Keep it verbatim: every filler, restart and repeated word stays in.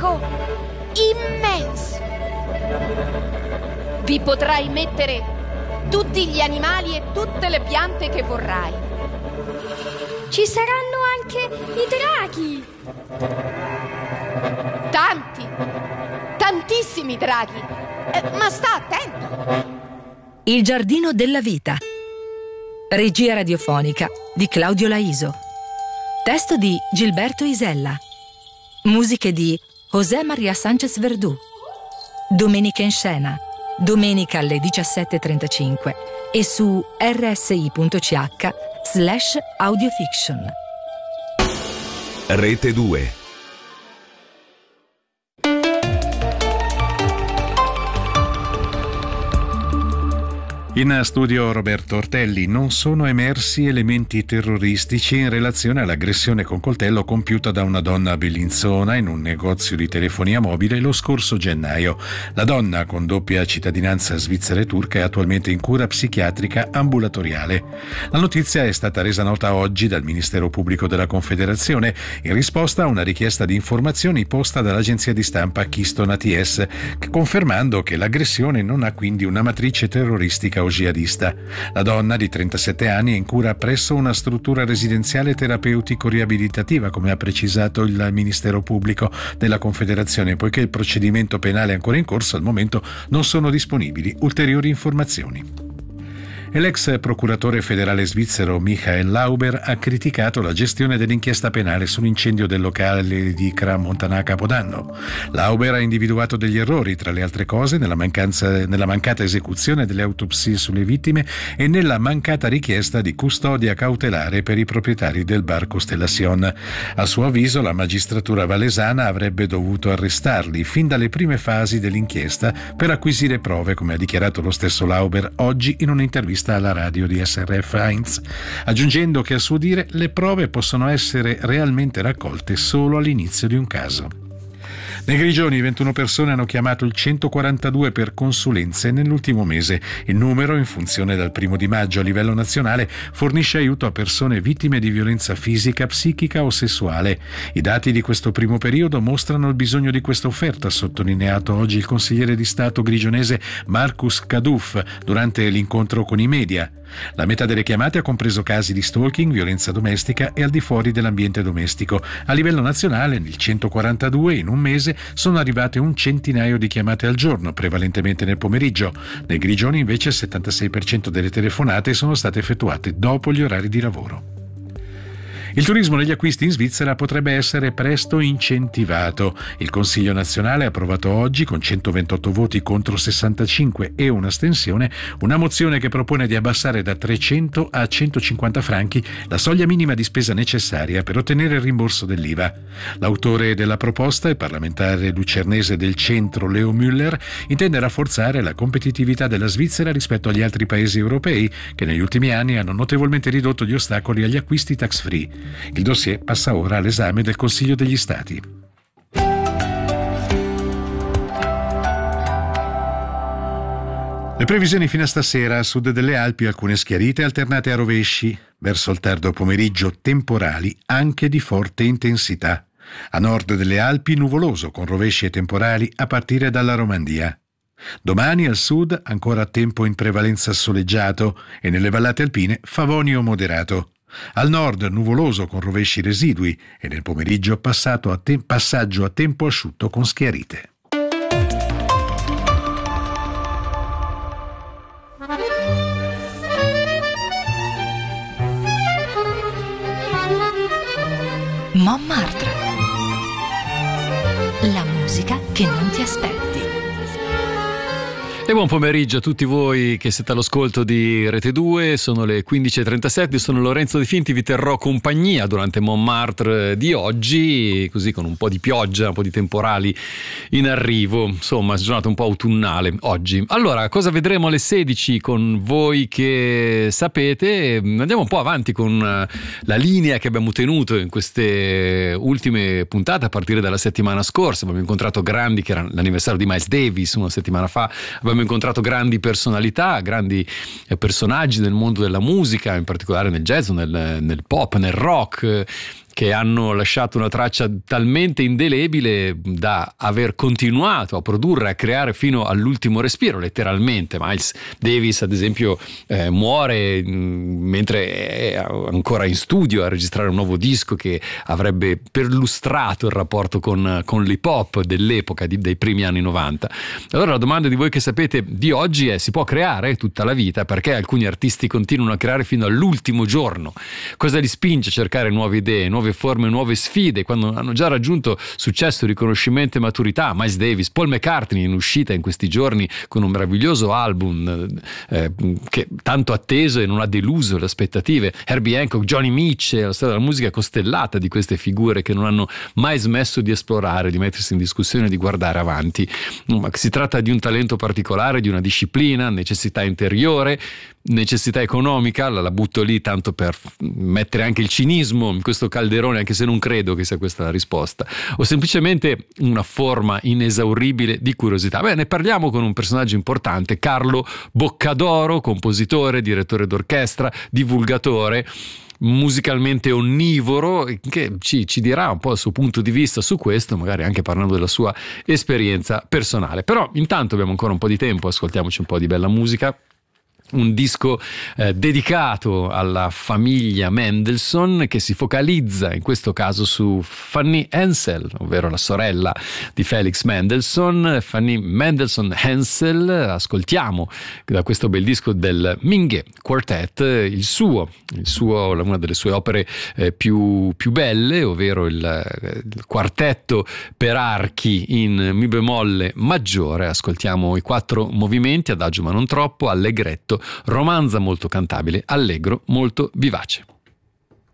parco immenso. Vi potrai mettere tutti gli animali e tutte le piante che vorrai. Ci saranno anche i draghi. Tanti, tantissimi draghi. Eh, ma sta attento. Il giardino della vita. Regia radiofonica di Claudio Laiso. Testo di Gilberto Isella. Musiche di José María Sánchez Verdú. Domenica in scena, domenica alle diciassette e trentacinque e su rsi.ch slash audiofiction. Rete due. In studio Roberto Ortelli. Non sono emersi elementi terroristici in relazione all'aggressione con coltello compiuta da una donna a Bellinzona in un negozio di telefonia mobile lo scorso gennaio. La donna, con doppia cittadinanza svizzera e turca, è attualmente in cura psichiatrica ambulatoriale. La notizia è stata resa nota oggi dal Ministero Pubblico della Confederazione in risposta a una richiesta di informazioni posta dall'agenzia di stampa Keystone A T S, confermando che l'aggressione non ha quindi una matrice terroristica o jihadista. La donna di trentasette anni è in cura presso una struttura residenziale terapeutico-riabilitativa, come ha precisato il Ministero Pubblico della Confederazione. Poiché il procedimento penale è ancora in corso, al momento non sono disponibili ulteriori informazioni. E l'ex procuratore federale svizzero Michael Lauber ha criticato la gestione dell'inchiesta penale sull'incendio del locale di Crans-Montana a Capodanno. Lauber ha individuato degli errori, tra le altre cose, nella, mancanza, nella mancata esecuzione delle autopsie sulle vittime e nella mancata richiesta di custodia cautelare per i proprietari del bar Constellation. A suo avviso, la magistratura valesana avrebbe dovuto arrestarli fin dalle prime fasi dell'inchiesta per acquisire prove, come ha dichiarato lo stesso Lauber oggi in un'intervista alla radio di S R F Heinz, aggiungendo che a suo dire le prove possono essere realmente raccolte solo all'inizio di un caso. Nei Grigioni ventuno persone hanno chiamato il centoquarantadue per consulenze nell'ultimo mese. Il numero, in funzione dal primo di maggio a livello nazionale, fornisce aiuto a persone vittime di violenza fisica, psichica o sessuale. I dati di questo primo periodo mostrano il bisogno di questa offerta, ha sottolineato oggi il consigliere di Stato grigionese Marcus Caduff durante l'incontro con i media. La metà delle chiamate ha compreso casi di stalking, violenza domestica e al di fuori dell'ambiente domestico. A livello nazionale, nel centoquarantadue, in un mese, sono arrivate un centinaio di chiamate al giorno, prevalentemente nel pomeriggio. Nei Grigioni, invece, il settantasei per cento delle telefonate sono state effettuate dopo gli orari di lavoro. Il turismo negli acquisti in Svizzera potrebbe essere presto incentivato. Il Consiglio nazionale ha approvato oggi, con centoventotto voti contro sessantacinque e un'astensione, una mozione che propone di abbassare da trecento a centocinquanta franchi la soglia minima di spesa necessaria per ottenere il rimborso dell'I V A. L'autore della proposta, il parlamentare lucernese del centro Leo Müller, intende rafforzare la competitività della Svizzera rispetto agli altri paesi europei che negli ultimi anni hanno notevolmente ridotto gli ostacoli agli acquisti tax free. Il dossier passa ora all'esame del Consiglio degli Stati. Le previsioni fino a stasera: a sud delle Alpi alcune schiarite alternate a rovesci, verso il tardo pomeriggio temporali anche di forte intensità. A nord delle Alpi nuvoloso con rovesci e temporali a partire dalla Romandia. Domani al sud ancora tempo in prevalenza soleggiato e nelle vallate alpine favonio moderato. Al nord nuvoloso con rovesci residui e nel pomeriggio passato a te- passaggio a tempo asciutto con schiarite. Montmartre. La musica che non ti aspetti. E buon pomeriggio a tutti voi che siete all'ascolto di Rete due, sono le quindici e trentasette, sono Lorenzo De Finti, vi terrò compagnia durante Montmartre di oggi, così con un po' di pioggia, un po' di temporali in arrivo, insomma giornata un po' autunnale oggi. Allora, cosa vedremo alle sedici con voi che sapete? Andiamo un po' avanti con la linea che abbiamo tenuto in queste ultime puntate a partire dalla settimana scorsa. Abbiamo incontrato grandi, che era l'anniversario di Miles Davis una settimana fa, abbiamo incontrato grandi personalità, grandi personaggi del mondo della musica, in particolare nel jazz, nel, nel pop, nel rock, che hanno lasciato una traccia talmente indelebile da aver continuato a produrre, a creare fino all'ultimo respiro, letteralmente. Miles Davis, ad esempio, eh, muore mh, mentre è ancora in studio a registrare un nuovo disco che avrebbe perlustrato il rapporto con, con l'hip hop dell'epoca, di, dei primi anni novanta. Allora la domanda di voi che sapete di oggi è: si può creare tutta la vita? Perché alcuni artisti continuano a creare fino all'ultimo giorno? Cosa li spinge a cercare nuove idee, nuove forme, nuove sfide quando hanno già raggiunto successo, riconoscimento e maturità? Miles Davis, Paul McCartney in uscita in questi giorni con un meraviglioso album eh, che tanto atteso e non ha deluso le aspettative. Herbie Hancock, Johnny Mitch, la storia della musica costellata di queste figure che non hanno mai smesso di esplorare, di mettersi in discussione, di guardare avanti. Ma si tratta di un talento particolare, di una disciplina, necessità interiore, necessità economica. La, la butto lì tanto per mettere anche il cinismo in questo calderone, anche se non credo che sia questa la risposta, o semplicemente una forma inesauribile di curiosità. Beh, ne parliamo con un personaggio importante, Carlo Boccadoro, compositore, direttore d'orchestra, divulgatore, musicalmente onnivoro, che ci, ci dirà un po' il suo punto di vista su questo, magari anche parlando della sua esperienza personale. Però intanto abbiamo ancora un po' di tempo, ascoltiamoci un po' di bella musica. Un disco eh, dedicato alla famiglia Mendelssohn, che si focalizza in questo caso su Fanny Hensel, ovvero la sorella di Felix Mendelssohn, Fanny Mendelssohn Hensel. Ascoltiamo da questo bel disco del Mingue Quartet il suo, il suo una delle sue opere eh, più, più belle, ovvero il, il quartetto per archi in mi bemolle maggiore. Ascoltiamo i quattro movimenti, adagio ma non troppo, allegretto, romanza molto cantabile, allegro molto vivace.